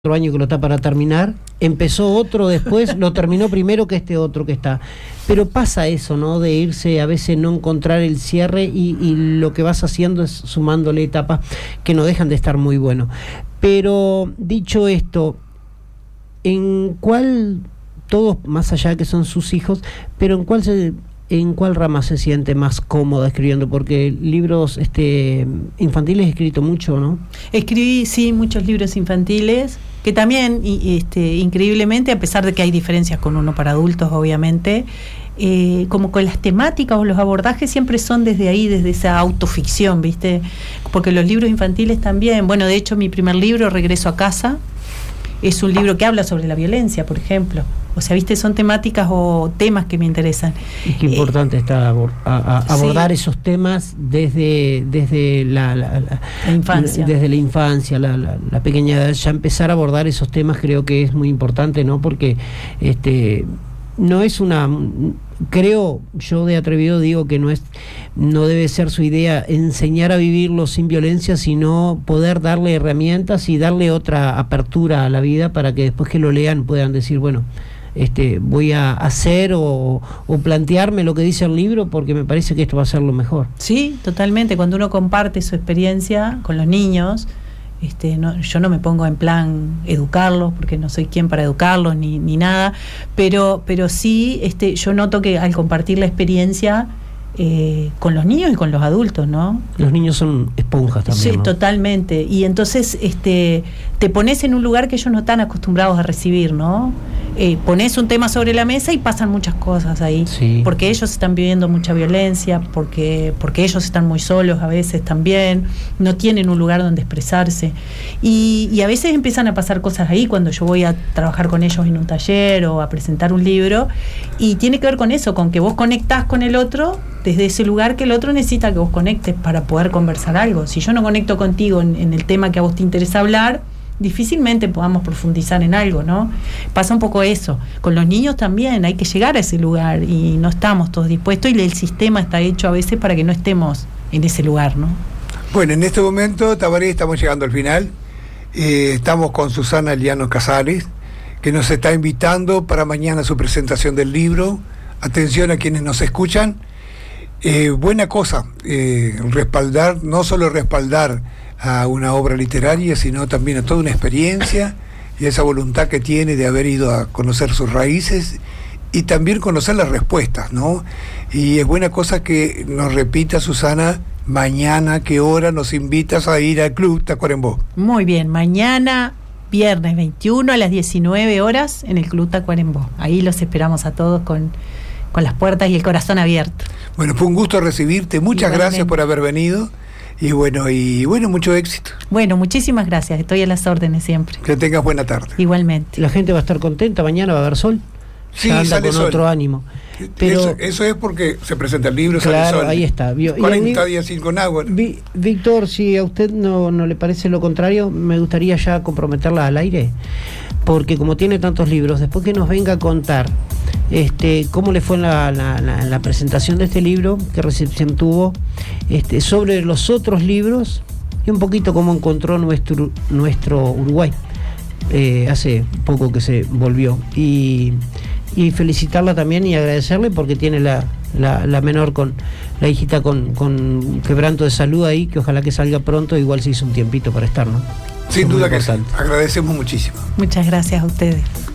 otro año que lo está para terminar, empezó otro después, lo terminó primero que este otro que está. Pero pasa eso, ¿no? De irse, a veces no encontrar el cierre y lo que vas haciendo es sumándole etapas que no dejan de estar muy bueno. Pero dicho esto, ¿en cuál, todos más allá que son sus hijos, pero en cuál rama se siente más cómoda escribiendo? Porque libros infantiles he escrito mucho, ¿no? Escribí, sí, muchos libros infantiles, que también, increíblemente, a pesar de que hay diferencias con uno para adultos, obviamente, como con las temáticas o los abordajes siempre son desde ahí, desde esa autoficción, ¿viste? Porque los libros infantiles también, bueno, de hecho mi primer libro, Regreso a casa, es un libro que habla sobre la violencia, por ejemplo. O sea, ¿viste? Son temáticas o temas que me interesan. Y qué importante está abordar sí, esos temas desde la infancia. Desde la infancia, la pequeña edad, ya empezar a abordar esos temas creo que es muy importante, ¿no? Porque no es creo, yo de atrevido digo que no debe ser su idea enseñar a vivirlo sin violencia, sino poder darle herramientas y darle otra apertura a la vida para que después que lo lean puedan decir, bueno, voy a hacer o plantearme lo que dice el libro porque me parece que esto va a ser lo mejor. Sí, totalmente. Cuando uno comparte su experiencia con los niños, yo no me pongo en plan educarlos porque no soy quien para educarlos ni nada, pero sí yo noto que al compartir la experiencia con los niños y con los adultos, ¿no? Los niños son esponjas también, sí, ¿no? Totalmente. Y entonces te pones en un lugar que ellos no están acostumbrados a recibir, ¿no? Pones un tema sobre la mesa y pasan muchas cosas ahí, sí, porque ellos están viviendo mucha violencia, porque ellos están muy solos a veces también, no tienen un lugar donde expresarse y a veces empiezan a pasar cosas ahí cuando yo voy a trabajar con ellos en un taller o a presentar un libro, y tiene que ver con eso, con que vos conectás con el otro desde ese lugar que el otro necesita que vos conectes para poder conversar algo. Si yo no conecto contigo en el tema que a vos te interesa hablar, difícilmente podamos profundizar en algo, ¿no? Pasa un poco eso. Con los niños también hay que llegar a ese lugar y no estamos todos dispuestos, y el sistema está hecho a veces para que no estemos en ese lugar, ¿no? Bueno, en este momento, Tabaré, estamos llegando al final. Estamos con Susana Llanos Casares, que nos está invitando para mañana su presentación del libro. Atención a quienes nos escuchan. Buena cosa, respaldar, no solo respaldar a una obra literaria, sino también a toda una experiencia y esa voluntad que tiene de haber ido a conocer sus raíces y también conocer las respuestas, ¿no? Y es buena cosa que nos repita, Susana, mañana qué hora nos invitas a ir al Club Tacuarembó. Muy bien, mañana viernes 21 a las 19 horas en el Club Tacuarembó. Ahí los esperamos a todos con las puertas y el corazón abierto. Bueno, fue un gusto recibirte, muchas gracias por haber venido. Y bueno, mucho éxito. Bueno, muchísimas gracias, estoy a las órdenes siempre. Que tengas buena tarde. Igualmente. La gente va a estar contenta, mañana va a haber sol. Sí, ya anda sale con sol. Otro ánimo. Pero eso es porque se presenta el libro, claro, sale sol. Ahí está. 40 días sin con agua. Víctor, si a usted no le parece lo contrario, me gustaría ya comprometerla al aire, porque como tiene tantos libros, después que nos venga a contar cómo le fue en la presentación de este libro, qué recepción tuvo, sobre los otros libros y un poquito cómo encontró nuestro Uruguay. Hace poco que se volvió y felicitarla también y agradecerle porque tiene la menor con la hijita con quebranto de salud ahí, que ojalá que salga pronto, igual se hizo un tiempito para estar, ¿no? Sin duda que sí. Agradecemos muchísimo. Muchas gracias a ustedes.